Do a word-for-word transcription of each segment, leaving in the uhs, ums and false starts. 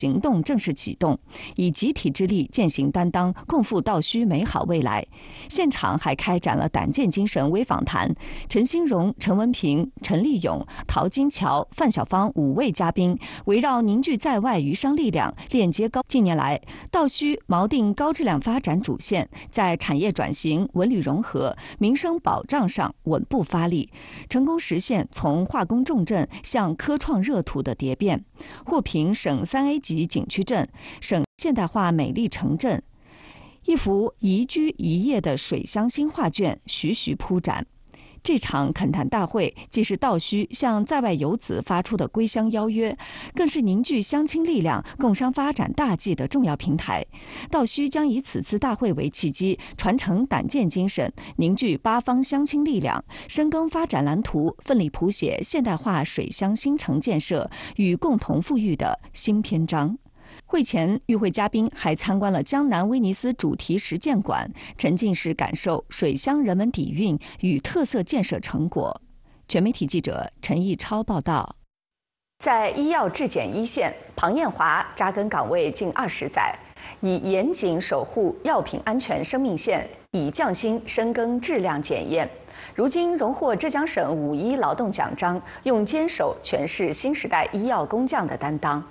行动正式启动，以集体之力践行担当，共赴道墟美好未来。现场还开展了胆剑精神微访谈，陈兴荣、陈文平、陈立勇、陶金桥、范晓芳五位嘉宾围绕凝聚在外余商力量，链接高。近年来，道墟锚定高质量发展主线，在产业转型、文旅融合、民生保障上稳步发力，成功实现从化工重镇向科创热土的蝶变，获评省三 A 级景区镇、省现代化美丽城镇。一幅宜居宜业的水乡新画卷徐徐铺展。这场恳谈大会既是道墟向在外游子发出的归乡邀约，更是凝聚乡亲力量、共商发展大计的重要平台。道墟将以此次大会为契机，传承胆剑精神，凝聚八方乡亲力量，深耕发展蓝图，奋力谱写现代化水乡新城建设与共同富裕的新篇章。会前，与会嘉宾还参观了江南威尼斯主题实践馆，沉浸式感受水乡人文底蕴与特色建设成果。全媒体记者陈毅超报道。在医药质检一线，庞艳华扎根岗位近二十载，以严谨守护药品安全生命线，以匠心深耕质量检验。如今荣获浙江省五一劳动奖章，用坚守诠释新时代医药工匠的担当。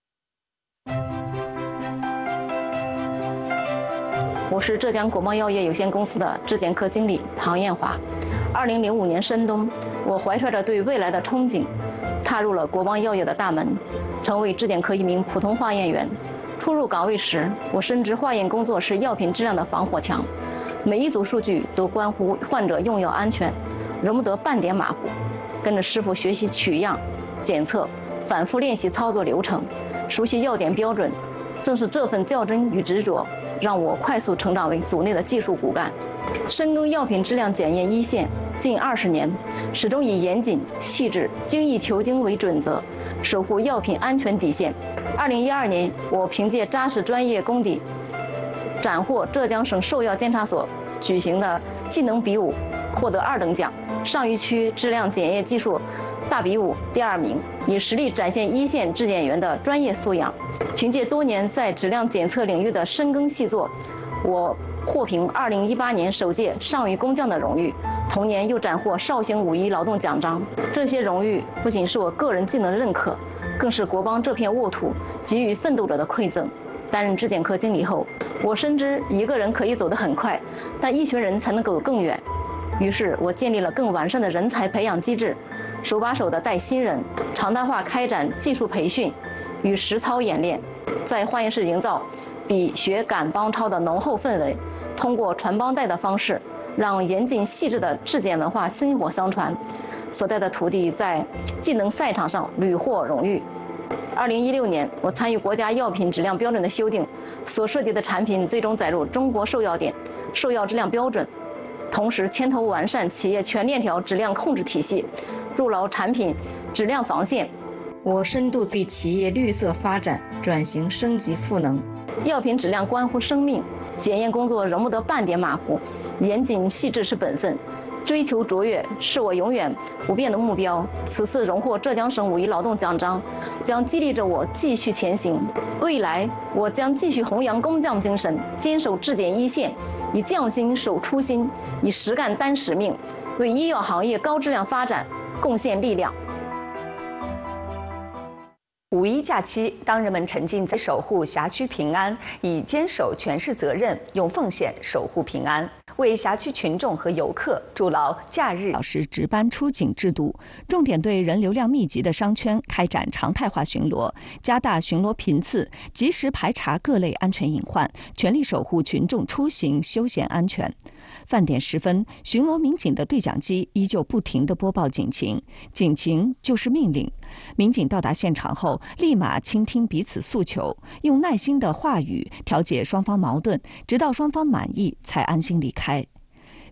我是浙江国贸药业有限公司的质检科经理庞艳华。二零零五年深冬，我怀揣着对未来的憧憬，踏入了国贸药业的大门，成为质检科一名普通化验员。初入岗位时，我深知化验工作是药品质量的防火墙，每一组数据都关乎患者用药安全，容不得半点马虎。跟着师傅学习取样、检测，反复练习操作流程，熟悉药典标准。正是这份较真与执着，让我快速成长为组内的技术骨干。深耕药品质量检验一线近二十年，始终以严谨、细致、精益求精为准则，守护药品安全底线。二零一二年，我凭借扎实专业功底，斩获浙江省兽药监察所举行的技能比武，获得二等奖，上虞区质量检验技术大比武第二名，以实力展现一线质检员的专业素养。凭借多年在质量检测领域的深耕细作，我获评二零一八年首届上虞工匠的荣誉，同年又斩获绍兴五一劳动奖章。这些荣誉不仅是我个人技能的认可，更是国邦这片沃土给予奋斗者的馈赠。担任质检科经理后，我深知一个人可以走得很快，但一群人才能走更远。于是我建立了更完善的人才培养机制，手把手地带新人，常态化开展技术培训与实操演练，在化验室营造比学赶帮操的浓厚氛围，通过传帮带的方式，让严谨细致的质检文化薪火相传。所带的徒弟在技能赛场上屡获荣誉。二零一六年，我参与国家药品质量标准的修订，所涉及的产品最终载入中国兽药典兽药质量标准，同时牵头完善企业全链条质量控制体系，筑牢产品质量防线。 我深度对企业绿色发展、转型升级赋能。 药品质量关乎生命，检验工作容不得半点马虎，严谨细致是本分，追求卓越是我永远不变的目标。此次荣获浙江省五一劳动奖章，将激励着我继续前行。未来，我将继续弘扬工匠精神，坚守质检一线，以匠心守初心，以实干担使命，为医药行业高质量发展贡献力量。 五一假期，当人们沉浸在守护辖区平安，以坚守诠释责任，用奉献守护平安，为辖区群众和游客筑牢假日小时值班出警制度，重点对人流量密集的商圈开展常态化巡逻，加大巡逻频次，及时排查各类安全隐患，全力守护群众出行休闲安全。饭点时分，巡逻民警的对讲机依旧不停地播报警情，警情就是命令。民警到达现场后，立马倾听彼此诉求，用耐心的话语调解双方矛盾，直到双方满意才安心离开。